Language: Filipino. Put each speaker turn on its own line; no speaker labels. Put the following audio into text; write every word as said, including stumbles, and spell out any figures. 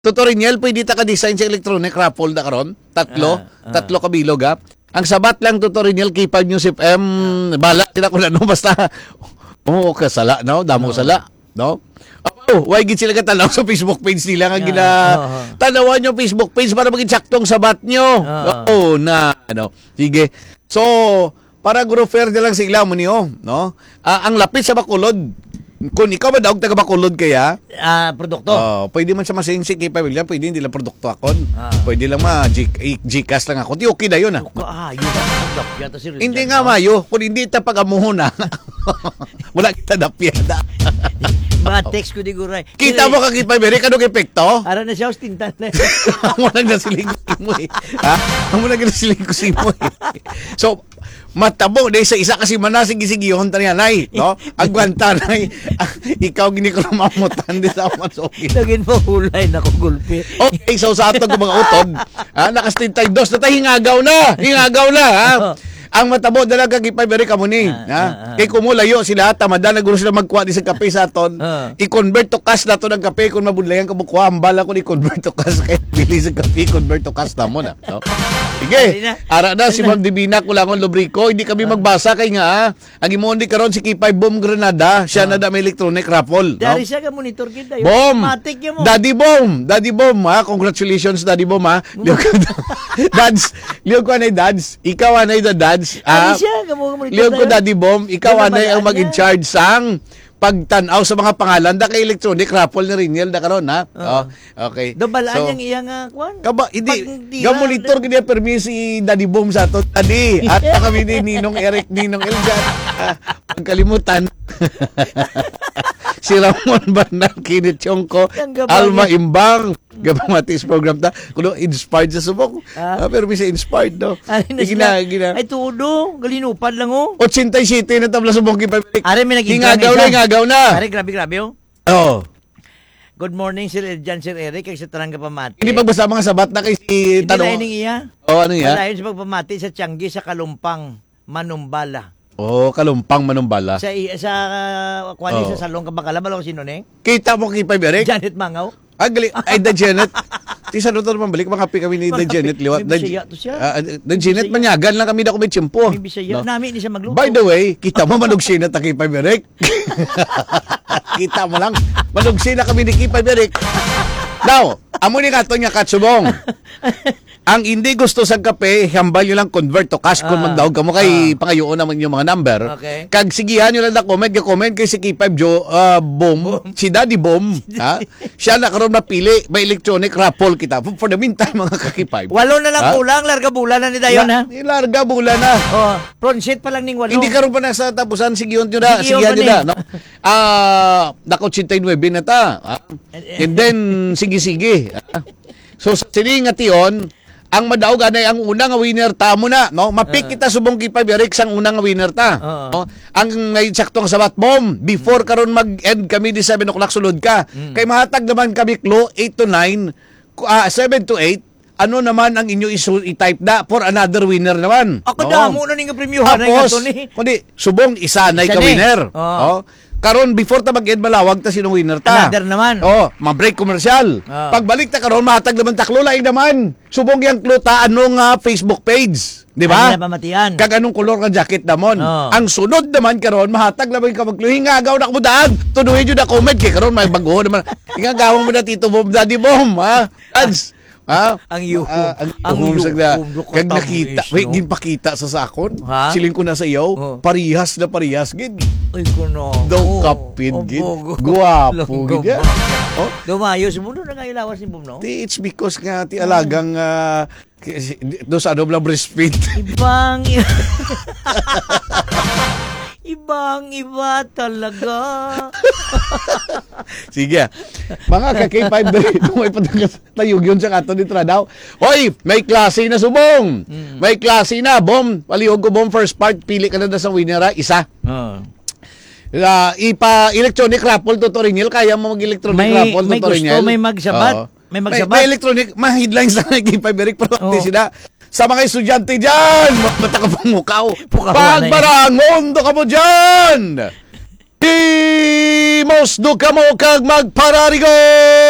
Tutorial, pwede ta ka-design sa electronic raffle na karon. Tatlo.
Ah, ah.
Tatlo ka bilog, ha? Ang sabat lang tutorial, K five News F M. Bala, sila kung ano, basta. Oo, oh, kasala, no? Damo
Oh.
sala, no? Oh, why gid sila katanaw sa Facebook page nila nga gina
oh, oh.
tanawan yung Facebook page para maging saktong sabat nyo.
Oh.
Oo, na, ano. Sige. So, para guro fair na lang sila mo niyo, no? Ah, ang lapit sa Bacolod. Kung ikaw ba daw taga Bacolod kaya,
Ah, produkto.
oh, pwede man sa masing si K five William, pwede hindi lang produkto akon.
Ah.
Pwede lang ma G- Gcash lang ako. Di okay na yun, ah.
Ah, yun ang dapya to si Richard.
Hindi nga mayo, kung hindi ta pagamuhon na. Wala kita dapyada.
Mga text ko di guray.
Kita mo ka K five Eric, anong epekto?
Ara na siya, ostintan na.
Ang mo lang nasilingkusin mo eh. Ha? Ang mo lang nasilingkusin mo eh. So, matabo dahil sa isa kasi manasig-isigihon ta niya, nay, no? Agwanta, nay. Ikaw gini ko mamutan di sa masoki.
Lagin mo hulay na ko gulpi.
Okay, so sa atong mga utod, ha, nakastintay dos na tayo, hingagaw na, hingagaw na, ha? Ang matabo dalaga kay Piberi kamo ni,
Ah,
ha?
ah, ah.
Kay kumulayo sila tamada na guro sila magkuha di sa kape sa aton.
Ah.
I-convert to cash na to ng kape kung mabudlayan ka mo kuha, ambala ko i-convert to cash kay bili sa kape, convert to cash na mo na, no? Sige, ara na si Ma'am Divina Kulangon Lubrico, hindi kami magbasa kay nga, ha? Ang imondi karon si K five Boom Granada, siya na da may electronic raffle, no?
Dari siya ka monitor kita.
Bom!
Matik yun mo.
Daddy Bom! Daddy Bom, ha? Congratulations, Daddy Bom, ha? Liog ko, dads, liog ko anay dads. Ikaw anay the dads.
Ari
Ah,
siya, ka mo monitor.
liog ko,
tayo.
Daddy Bom. Ikaw
Yan ang
anay ang
balaan
mag-in-charge sang pagtanaw sa mga pangalan da kay electronic raffle ni Riniel da karon, ha? Oh, okay.
Do balaan
So,
yang iyang uh, kwan.
Kaba, hindi,
Pag-
ga monitor gini permis si Daddy Boom sa to. Tadi, at kami ni Ninong Eric, Ninong Eljan. Ah, pagkalimutan. Si Ramon Bernal, Kinit Chongko,
Ang gabay
Alma
niya.
Imbang, Gabamatis program ta. Kuno inspired sa subok.
Ah.
Ah, pero bisa inspired no.
Ari na
Gina,
sila.
gina.
Ay tudo, galinupan lang oh.
eighty-seven na tabla subok kay
Ari may naging
Hingagaw na, hingagaw na.
Ari grabe grabe oh.
Oh.
Good morning Sir Eljan, Sir Eric, kay sa Taranga Pamati.
Hindi pagbasa mga sabat na kay si
Hindi
tanong.
na ining iya.
Oh, ano ya?
Malayon sa pagpamati sa Tianggi sa Kalumpang, Manumbala.
Oh, kalumpang manumbala.
Sa i- sa uh, kwani
Oh.
sa salong kabakala balo sino ne?
Kita mo kay Eric?
Janet Mangaw.
Ah, gali. Ay, da Janet. Ti sa doon naman balik, mga happy kami ni da
Mga
Janet
happy.
liwat.
May Bisaya to siya.
Ah, da Janet,
Bisaya.
manyagan lang kami na kung may tiyempo.
May Bisaya.
No?
Nami ni siya magluto.
By the way, kita mo manugsi na takay pa Berek. Kita mo lang, manugsi na kami ni Kipay Berek. Now, amo ni kato niya katsubong. Ang hindi gusto sa kape, hambal nyo lang convert to cash kung
Ah.
magdaog ka mo kay pangayoon naman yung mga number.
Okay.
Kag sigihan nyo lang na comment, comment kay si K five Jo, uh, Boom, si Daddy Boom, ha? Siya na karon napili, may electronic raffle kita. For the meantime, mga ka-K five.
Walo na lang
Ha?
kulang, larga bulan na ni dayon ha.
Ilarga bula na.
Oh, front seat pa lang ning walo.
Hindi karon pa na sa tapusan, sigiyon nyo na,
Sigiyon
sigihan
pa
nyo
ni.
na. No? Ah, dako eighty-nine na ta. ah. And then, sige-sige. ah. So, sa siningation, ang madaog anay ang unang winner ta mo na, no? Mapik kita subong kipa Eric sang unang winner ta.
Oo.
No? Ang ngay saktong sabat bomb before karon mag-end kami di seven o'clock sulod ka. Kay mahatag naman kami clue eight to nine, uh, seven to eight. Ano naman ang inyo isu i-type na for another winner naman.
Ako
No?
damo na ning premyohan na
Tapos,
ngato ni.
kundi, subong isa na
Isa
ka
ni.
winner.
Oo.
Oh. Karon before ta mag-end malawag ta sinong winner ta.
Another naman.
Oh, ma-break commercial.
Oo.
Pagbalik ta karon mahatag naman taklo laing naman. Subong yang kluta anong ah, Facebook page, di ba?
Ano na pamatian?
Kag anong kolor nga jacket namon.
Oo.
Ang sunod naman karon mahatag naman ka magluhingagaw na kumudaag. Tuduhin jud na comment kay karon may bago naman. Ingagawon mo na Tito Bob, Daddy Bom, ha? Ads. Ha?
Ang yuhum.
Ah, ang
Ang
yuhum sa na.
yuhum, do ka
Kag
tamis,
nakita,
no?
wait, gin pakita sa sakon.
Ha?
Siling ko na sa iyo,
Oo.
parihas na parihas gid.
Ay kuno.
Daw
Oh,
kapit
oh,
gid.
bogo.
Guwapo
Langgam
gid. ya.
ba?
Oh,
Dumayo si mundo na nga ilawas ni Bum no.
ti it's because nga ti alagang uh, do sa ano lang breastfeed.
Ibang Ibang iba talaga.
Sige. Mga ka-K five kung may patagas tayog yun sa kato ni Tradaw. Hoy, may klase na subong. May klase na, Bom. Palihog ko, Bom, first part. Pili ka na na sa winner, ha? Isa.
Oh.
Uh, ipa electronic raffle tutorial, kaya mo mag-electronic
May-
raffle
may
tutorial.
gusto, may magsabat.
Oo.
May
May,
magsabat.
may electronic, may headlines na kay five Eric, pero
Oo.
hindi sila. Sa mga estudyante dyan, mata ka pang mukaw.
Pukaw na
Pagbarangon, do ka mo dyan! Di mos do ka mo kag magpararigo!